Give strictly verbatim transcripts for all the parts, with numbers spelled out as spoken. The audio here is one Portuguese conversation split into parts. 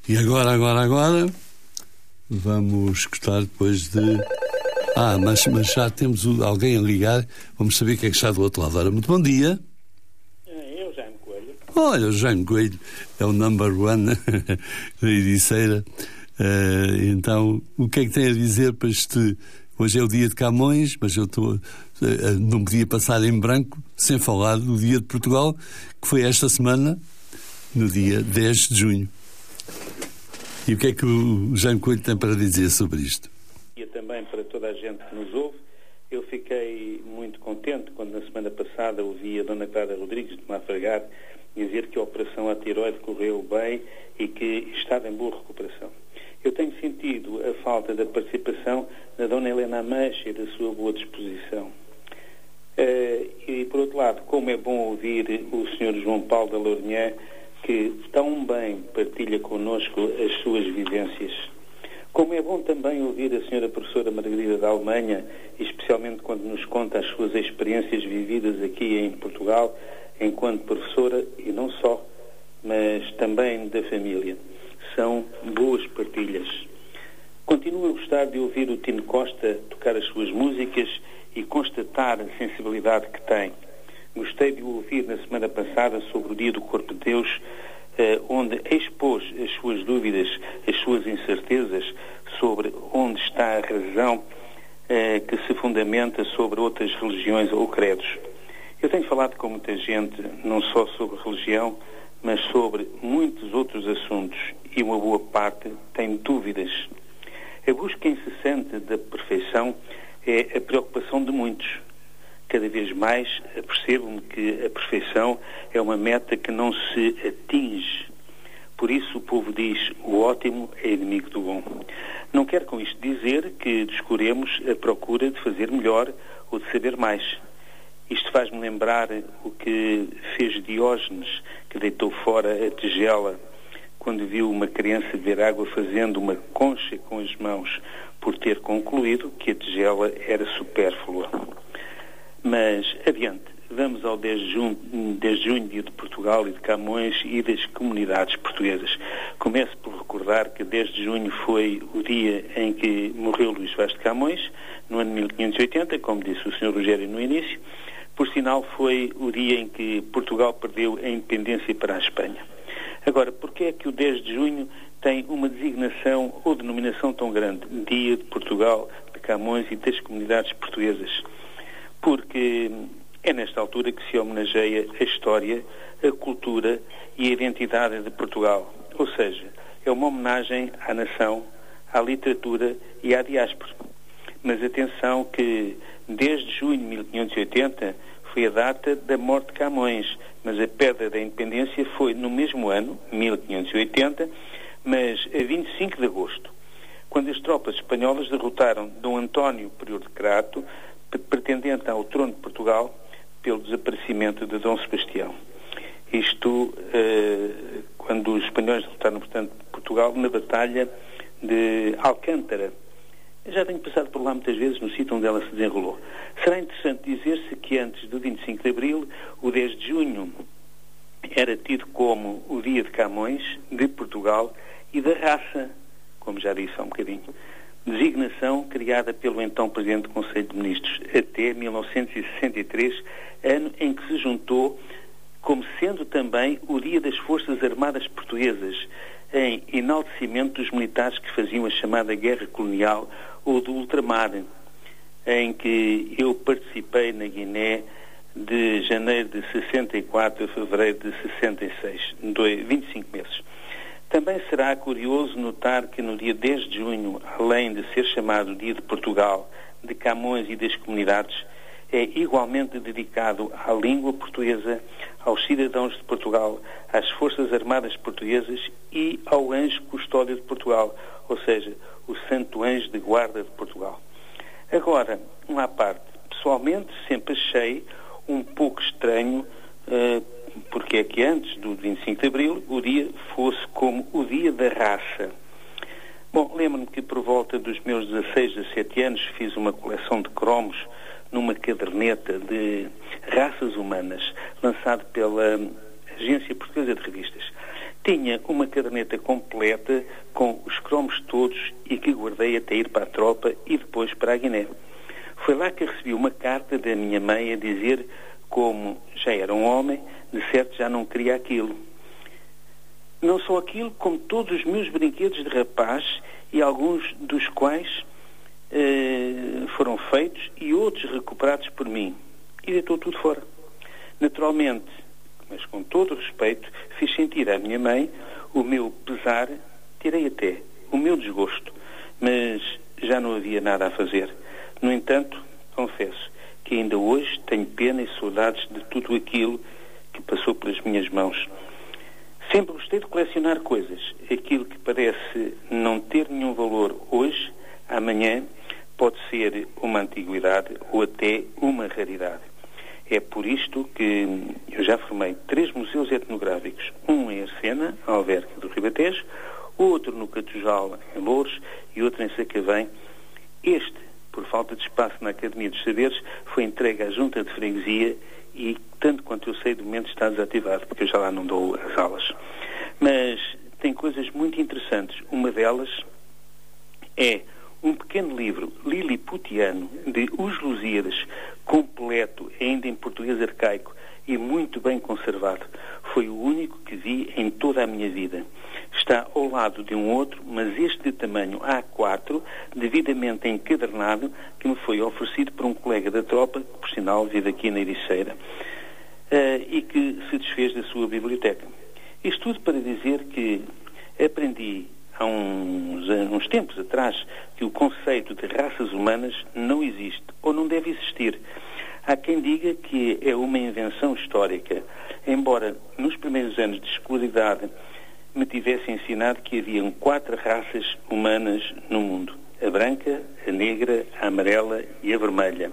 E agora, agora, agora, vamos escutar depois de... Ah, mas, mas já temos alguém a ligar, vamos saber o que é que está do outro lado. Ora, muito bom dia. Eu, Jaime Coelho. Olha, o Jaime Coelho é o number one da Ericeira. Uh, então, o que é que tem a dizer para este... Hoje é o dia de Camões, mas eu tô, uh, não podia passar em branco sem falar do dia de Portugal, que foi esta semana, no dia dez de junho. E o que é que o Jaime Coelho tem para dizer sobre isto? E também para toda a gente que nos ouve, eu fiquei muito contente quando na semana passada ouvi a Dona Clara Rodrigues de Mafragar dizer que a operação à tiroide correu bem e que estava em boa recuperação. Eu tenho sentido a falta da participação da Dona Helena Amancha e da sua boa disposição. Uh, e, por outro lado, como é bom ouvir o senhor João Paulo da Lourinhã, que tão bem partilha connosco as suas vivências. Como é bom também ouvir a senhora professora Margarida da Alemanha, especialmente quando nos conta as suas experiências vividas aqui em Portugal, enquanto professora, e não só, mas também da família. São boas partilhas. Continuo a gostar de ouvir o Tino Costa tocar as suas músicas e constatar a sensibilidade que tem. Gostei de o ouvir na semana passada sobre o Dia do Corpo de Deus, eh, onde expôs as suas dúvidas, as suas incertezas sobre onde está a razão eh, que se fundamenta sobre outras religiões ou credos. Eu tenho falado com muita gente, não só sobre religião, mas sobre muitos outros assuntos, e uma boa parte tem dúvidas. A busca incessante da perfeição é a preocupação de muitos. Cada vez mais percebo-me que a perfeição é uma meta que não se atinge. Por isso o povo diz: o ótimo é inimigo do bom. Não quero com isto dizer que descuremos a procura de fazer melhor ou de saber mais. Isto faz-me lembrar o que fez Diógenes, que deitou fora a tigela quando viu uma criança beber água fazendo uma concha com as mãos, por ter concluído que a tigela era supérflua. Mas, adiante, vamos ao dez de junho, dez de junho, dia de Portugal e de Camões e das comunidades portuguesas. Começo por recordar que dez de junho foi o dia em que morreu Luís Vaz de Camões, no ano mil quinhentos e oitenta, como disse o senhor Rogério no início. Por sinal, foi o dia em que Portugal perdeu a independência para a Espanha. Agora, porquê é que o dez de junho tem uma designação ou denominação tão grande? Dia de Portugal, de Camões e das comunidades portuguesas. Porque é nesta altura que se homenageia a história, a cultura e a identidade de Portugal. Ou seja, é uma homenagem à nação, à literatura e à diáspora. Mas atenção que desde junho de mil quinhentos e oitenta foi a data da morte de Camões, mas a perda da independência foi no mesmo ano, mil quinhentos e oitenta, mas a vinte e cinco de agosto, quando as tropas espanholas derrotaram Dom António Prior de Crato, pretendente ao trono de Portugal, pelo desaparecimento de Dom Sebastião. Isto, eh, quando os espanhóis derrotaram, portanto, Portugal na Batalha de Alcântara. Já tenho passado por lá muitas vezes, no sítio onde ela se desenrolou. Será interessante dizer-se que antes do vinte e cinco de abril, o dez de junho era tido como o dia de Camões, de Portugal e da raça, como já disse há um bocadinho. Designação criada pelo então Presidente do Conselho de Ministros até mil novecentos e sessenta e três, ano em que se juntou como sendo também o Dia das Forças Armadas Portuguesas, em enaltecimento dos militares que faziam a chamada Guerra Colonial ou do Ultramar, em que eu participei na Guiné de janeiro de sessenta e quatro a fevereiro de sessenta e seis, vinte e cinco meses. Também será curioso notar que no dia dez de junho, além de ser chamado Dia de Portugal, de Camões e das comunidades, é igualmente dedicado à língua portuguesa, aos cidadãos de Portugal, às Forças Armadas Portuguesas e ao Anjo Custódio de Portugal, ou seja, o Santo Anjo de Guarda de Portugal. Agora, uma à parte, pessoalmente sempre achei um pouco estranho uh, porque é que antes do vinte e cinco de abril o dia fosse como o Dia da Raça. Bom, lembro-me que por volta dos meus dezasseis, dezassete anos fiz uma coleção de cromos numa caderneta de raças humanas, lançado pela Agência Portuguesa de Revistas. Tinha uma caderneta completa com os cromos todos e que guardei até ir para a tropa e depois para a Guiné. Foi lá que recebi uma carta da minha mãe a dizer como já era um homem, de certo já não queria aquilo. Não só aquilo, como todos os meus brinquedos de rapaz e alguns dos quais eh, foram feitos e outros recuperados por mim. E deitou tudo fora. Naturalmente, mas com todo o respeito, fiz sentir à minha mãe o meu pesar, tirei até o meu desgosto, mas já não havia nada a fazer. No entanto, confesso que ainda hoje tenho pena e saudades de tudo aquilo que passou pelas minhas mãos. Sempre gostei de colecionar coisas. Aquilo que parece não ter nenhum valor hoje, amanhã, pode ser uma antiguidade ou até uma raridade. É por isto que eu já formei três museus etnográficos. Um em Arcena, Alverca do Ribatejo, outro no Catujal, em Louros, e outro em Sacavém. Este, por falta de espaço na Academia dos Saberes, foi entregue à Junta de Freguesia e, tanto quanto eu sei, de momento está desativado, porque eu já lá não dou as aulas. Mas tem coisas muito interessantes. Uma delas é um pequeno livro liliputiano de Os Lusíadas, completo, ainda em português arcaico e muito bem conservado. Foi o único que vi em toda a minha vida. Está ao lado de um outro, mas este de tamanho A quatro, devidamente encadernado, que me foi oferecido por um colega da tropa, que por sinal vive aqui na Ericeira, uh, e que se desfez da sua biblioteca. Isto tudo para dizer que aprendi há uns, uns tempos atrás que o conceito de raças humanas não existe ou não deve existir. Há quem diga que é uma invenção histórica, embora nos primeiros anos de escolaridade me tivesse ensinado que haviam quatro raças humanas no mundo: a branca, a negra, a amarela e a vermelha.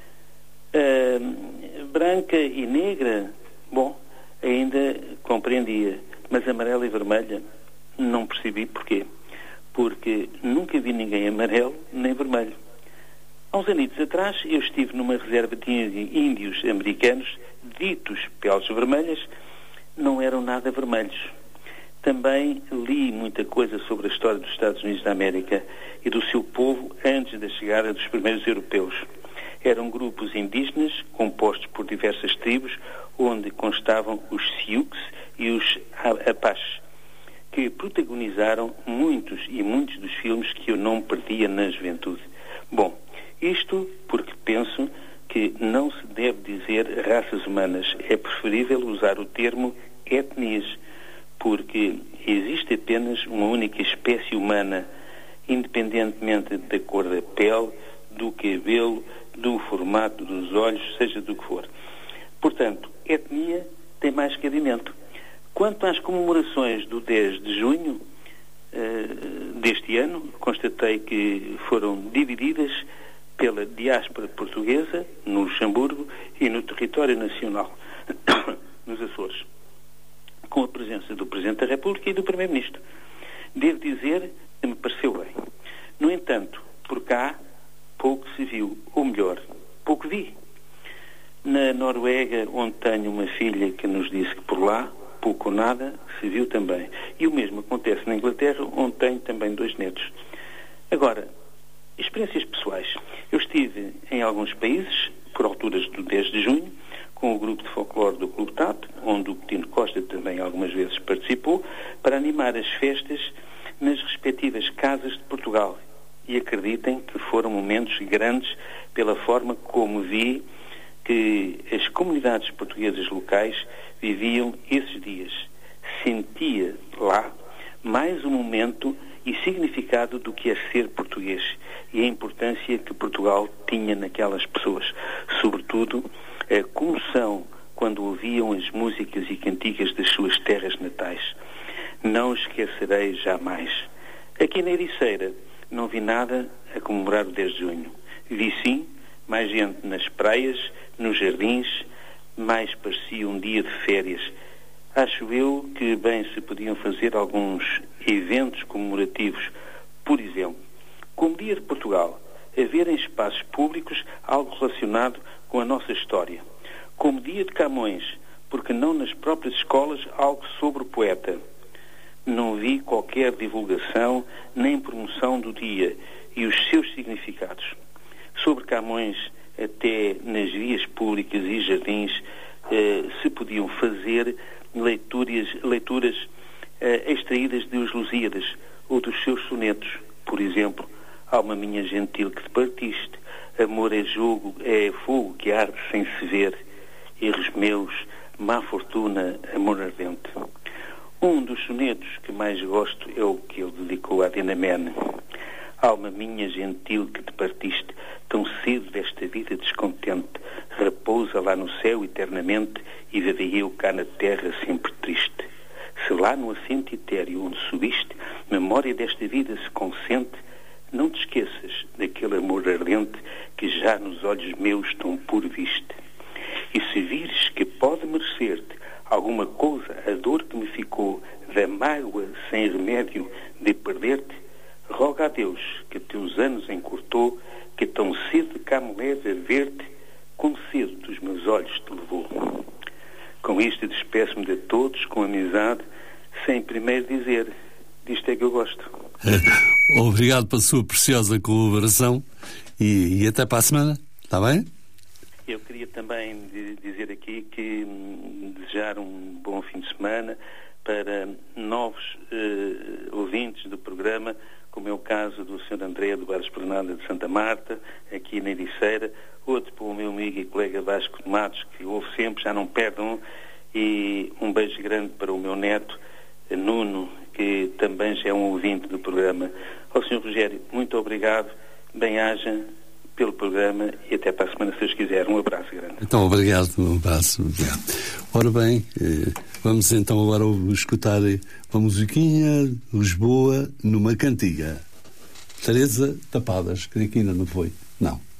A branca e negra, bom, ainda compreendia, mas amarela e vermelha não percebi porquê. Porque nunca vi ninguém amarelo nem vermelho. Há uns anitos atrás eu estive numa reserva de índios americanos, ditos peles vermelhas, não eram nada vermelhos. Também li muita coisa sobre a história dos Estados Unidos da América e do seu povo antes da chegada dos primeiros europeus. Eram grupos indígenas compostos por diversas tribos, onde constavam os Sioux e os Apaches, que protagonizaram muitos e muitos dos filmes que eu não perdia na juventude. Bom, isto porque penso que não se deve dizer raças humanas. É preferível usar o termo etnias, porque existe apenas uma única espécie humana, independentemente da cor da pele, do cabelo, do formato dos olhos, seja do que for. Portanto, etnia tem mais cabimento. Quanto às comemorações do dez de junho uh, deste ano, constatei que foram divididas pela diáspora portuguesa no Luxemburgo e no território nacional, nos Açores, com a presença do Presidente da República e do Primeiro-Ministro. Devo dizer que me pareceu bem. No entanto, por cá, pouco se viu, ou melhor, pouco vi. Na Noruega, onde tenho uma filha que nos disse que por lá, pouco ou nada, se viu também. E o mesmo acontece na Inglaterra, onde tenho também dois netos. Agora, experiências pessoais. Eu estive em alguns países, por alturas do dez de junho, com o grupo de folclore do Clube T A P, onde o Coutinho Costa também algumas vezes participou, para animar as festas nas respectivas casas de Portugal. E acreditem que foram momentos grandes pela forma como vi que as comunidades portuguesas locais viviam esses dias. Sentia lá mais um momento e significado do que é ser português e a importância que Portugal tinha naquelas pessoas. Sobretudo, a comoção quando ouviam as músicas e cantigas das suas terras natais. Não esquecerei jamais. Aqui na Ericeira não vi nada a comemorar o dez de junho. Vi sim mais gente nas praias, nos jardins, mais parecia um dia de férias. Acho eu que bem se podiam fazer alguns eventos comemorativos. Por exemplo, como Dia de Portugal, haver em espaços públicos algo relacionado com a nossa história. Como Dia de Camões, porque não nas próprias escolas algo sobre o poeta. não vi qualquer divulgação nem promoção do dia e os seus significados. Sobre Camões, até nas vias públicas e jardins eh, se podiam fazer leituras, leituras eh, extraídas de Os Lusíadas ou dos seus sonetos. Por exemplo, Alma minha gentil que te partiste, amor é jogo, é fogo que arde sem se ver, erros meus, má fortuna, amor ardente. Um dos sonetos que mais gosto é o que ele dedicou a Dinamene. Alma minha gentil que te partiste, tão cedo desta vida descontente, repousa lá no céu eternamente e viverei eu cá na terra sempre triste. Se lá no assento etéreo onde subiste, memória desta vida se consente, não te esqueças daquele amor ardente que já nos olhos meus tão puro viste. E se vires que pode merecer-te alguma coisa a dor que me ficou da mágoa sem remédio de perder-te, roga a Deus que teus anos encurtou, que tão cedo cá me leve a ver-te, como cedo dos meus olhos te levou. Com isto despeço-me de todos com amizade, sem primeiro dizer, disto é que eu gosto. Obrigado pela sua preciosa colaboração e, e até para a semana, está bem? Eu queria também dizer aqui que hum, desejar um bom fim de semana para novos uh, ouvintes do programa, como é o caso do senhor André do Bar Esplanada de Santa Marta, aqui na Ericeira, outro para o meu amigo e colega Vasco de Matos, que ouve sempre, já não perdam, e um beijo grande para o meu neto, Nuno, que também já é um ouvinte do programa. Ao senhor Rogério, muito obrigado, bem-aja pelo programa e até para a semana, se Deus quiser. Um abraço grande. Então, obrigado, um abraço. Obrigado. Ora bem, vamos então agora escutar uma musiquinha, Lisboa, numa cantiga. Teresa Tapadas, creio que ainda não foi. Não.